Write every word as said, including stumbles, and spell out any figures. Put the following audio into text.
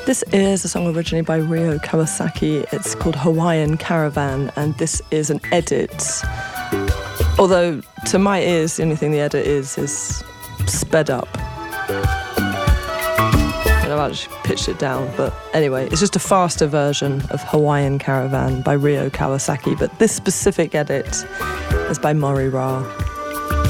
This is a song originally by Ryo Kawasaki. It's called Hawaiian Caravan, and this is an edit. Although, to my ears, the only thing the edit is is sped up. And I've actually pitched it down, but anyway, it's just a faster version of Hawaiian Caravan by Ryo Kawasaki, but this specific edit is by Mori Ra.